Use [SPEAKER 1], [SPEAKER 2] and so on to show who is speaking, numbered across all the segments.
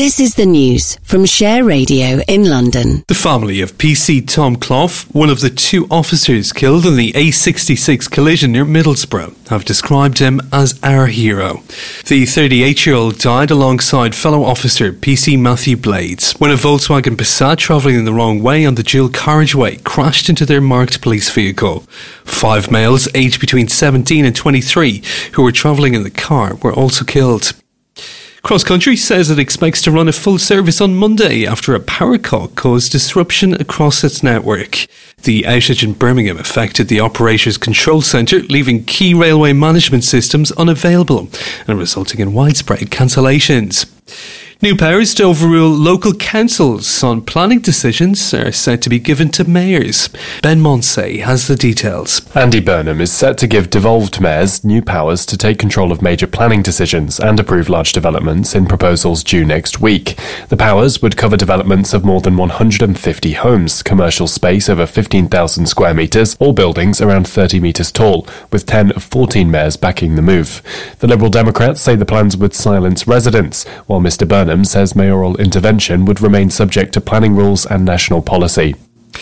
[SPEAKER 1] This is the news from Share Radio in London.
[SPEAKER 2] The family of PC Tom Clough, one of the two officers killed in the A66 collision near Middlesbrough, have described him as our hero. The 38-year-old died alongside fellow officer PC Matthew Blades when a Volkswagen Passat travelling in the wrong way on the dual carriageway crashed into their marked police vehicle. 5 males aged between 17 and 23 who were travelling in the car were also killed. Cross Country says it expects to run a full service on Monday after a power cut caused disruption across its network. The outage in Birmingham affected the operator's control centre, leaving key railway management systems unavailable and resulting in widespread cancellations. New powers to overrule local councils on planning decisions are set to be given to mayors. Ben Monsey has the details.
[SPEAKER 3] Andy Burnham is set to give devolved mayors new powers to take control of major planning decisions and approve large developments in proposals due next week. The powers would cover developments of more than 150 homes, commercial space over 15,000 square metres, or buildings around 30 metres tall, with 10 of 14 mayors backing the move. The Liberal Democrats say the plans would silence residents, while Mr Burnham says mayoral intervention would remain subject to planning rules and national policy.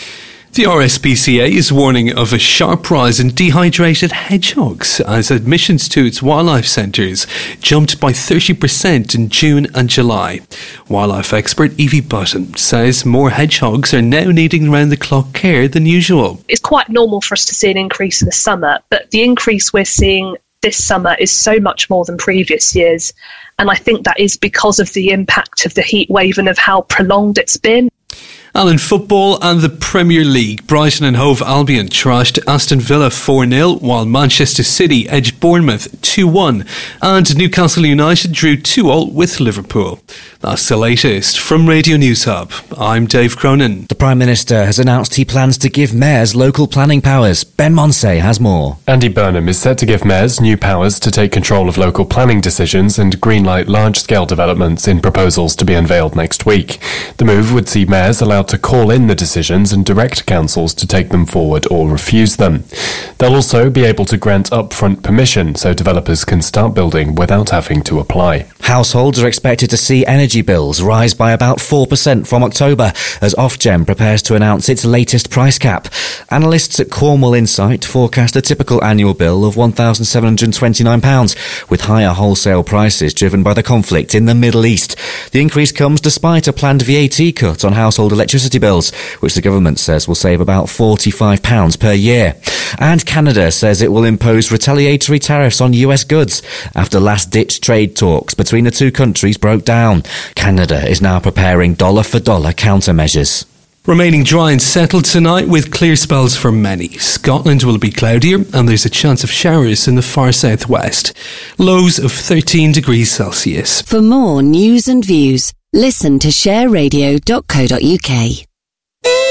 [SPEAKER 2] The RSPCA is warning of a sharp rise in dehydrated hedgehogs as admissions to its wildlife centres jumped by 30% in June and July. Wildlife expert Evie Button says more hedgehogs are now needing round-the-clock care than usual.
[SPEAKER 4] It's quite normal for us to see an increase in the summer, but the increase we're seeing this summer is so much more than previous years. And I think that is because of the impact of the heat wave and of how prolonged it's been.
[SPEAKER 2] And in football and the Premier League, Brighton and Hove Albion trashed Aston Villa 4-0, while Manchester City edged Bournemouth 2-1, and Newcastle United drew 2-2 with Liverpool. That's the latest from Radio News Hub. I'm Dave Cronin.
[SPEAKER 5] The Prime Minister has announced he plans to give mayors local planning powers. Ben Monsey has more.
[SPEAKER 3] Andy Burnham is set to give mayors new powers to take control of local planning decisions and greenlight large-scale developments in proposals to be unveiled next week. The move would see mayors allowed to call in the decisions and direct councils to take them forward or refuse them. They'll also be able to grant upfront permission so developers can start building without having to apply.
[SPEAKER 5] Households are expected to see energy bills rise by about 4% from October as Ofgem prepares to announce its latest price cap. Analysts at Cornwall Insight forecast a typical annual bill of £1,729, with higher wholesale prices driven by the conflict in the Middle East. The increase comes despite a planned VAT cut on household electricity bills, which the government says will save about £45 per year. And Canada says it will impose retaliatory tariffs on US goods after last-ditch trade talks between the two countries broke down. Canada is now preparing dollar-for-dollar countermeasures.
[SPEAKER 2] Remaining dry and settled tonight with clear spells for many. Scotland will be cloudier and there's a chance of showers in the far southwest. Lows of 13 degrees Celsius.
[SPEAKER 1] For more news and views, listen to shareradio.co.uk.